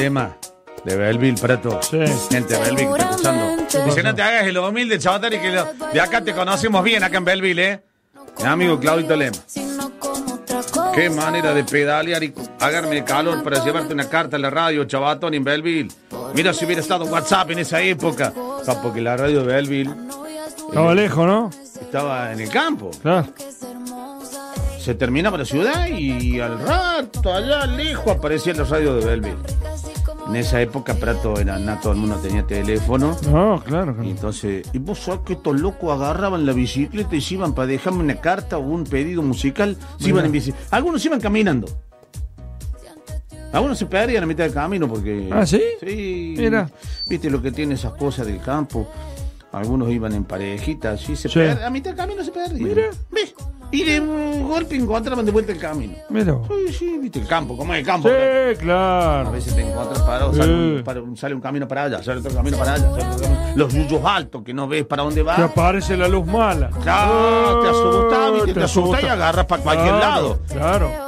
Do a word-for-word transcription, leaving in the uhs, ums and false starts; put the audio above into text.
lema de Belleville, Prato. Sí. Gente de Belleville que está escuchando. Dice, no te hagas el humilde, chavatari, que lo- de acá te conocemos bien, acá en Belleville, ¿eh? Mi amigo Claudito Lema. Qué manera de pedalear y agarme de calor para llevarte una carta a la radio, chavatón, en Belleville. Mira si hubiera estado WhatsApp en esa época. Ah, porque la radio de Belleville Estaba eh, lejos, ¿no? estaba en el campo. Claro. Se terminaba la ciudad y al rato, allá lejos, aparecía la radio de Belleville. En esa época, Prato, era nada, todo el mundo tenía teléfono. No, claro. Y claro. entonces, y vos sabés que estos locos agarraban la bicicleta y se iban para dejarme una carta o un pedido musical. Se iban en bici. Algunos iban caminando. Algunos se perdían a mitad del camino porque. ¿Ah, sí? Sí. Mira. Viste lo que tiene esas cosas del campo. Algunos iban en parejitas y se Sí. per- a mitad del camino se perdían. Mira. ¿Ves? Y de un golpe encontraban de vuelta el camino. Mira. Sí, sí, viste el campo, como es el campo. Sí, A claro. veces te encuentras parado, sale, un, Sí. para un- sale un camino para allá, sale otro camino para allá, sale otro camino. Los yuyos altos que no ves para dónde va. Te aparece la luz mala. Claro, te asusta, Ah, viste, te, asusta y agarras para cualquier Claro, lado. Claro.